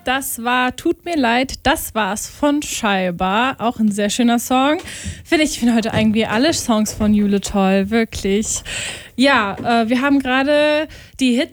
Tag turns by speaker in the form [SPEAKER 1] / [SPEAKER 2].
[SPEAKER 1] Das war Tut mir leid, das war's von Scheiber. Auch ein sehr schöner Song. Ich finde heute irgendwie alle Songs von Jule toll, wirklich. Ja, wir haben gerade die